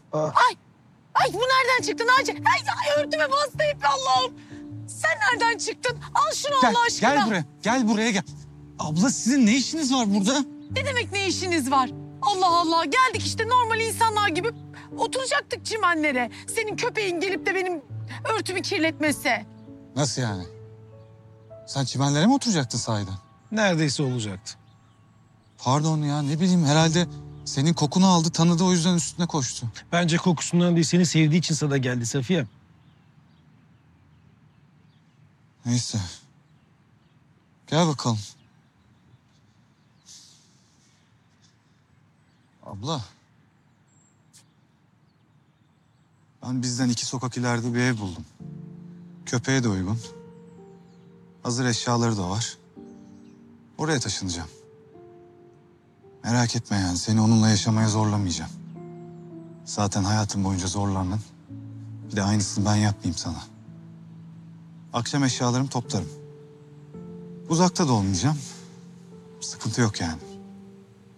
Ay, ay bu nereden çıktı Naci? Ay örtüme bastı hep Allah'ım. Sen nereden çıktın? Al şunu Gel, Allah aşkına. gel buraya gel. Abla sizin ne işiniz var burada? Ne demek ne işiniz var? Allah Allah geldik işte normal insanlar gibi oturacaktık çimenlere. Senin köpeğin gelip de benim örtümü kirletmesi. Nasıl yani? Sen çimenlere mi oturacaktın sahiden? Neredeyse olacaktı. Pardon ya, ne bileyim, herhalde senin kokunu aldı, tanıdı, o yüzden üstüne koştu. Bence kokusundan değil, seni sevdiği için sana geldi Safiye. Neyse. Gel bakalım. Abla. Ben bizden 2 sokak ileride bir ev buldum. Köpeğe de uygun. Hazır eşyaları da var. Oraya taşınacağım. Merak etme yani, seni onunla yaşamaya zorlamayacağım. Zaten hayatım boyunca zorlandın. Bir de aynısını ben yapmayayım sana. Akşam eşyalarımı toplarım. Uzakta da olmayacağım. Sıkıntı yok yani.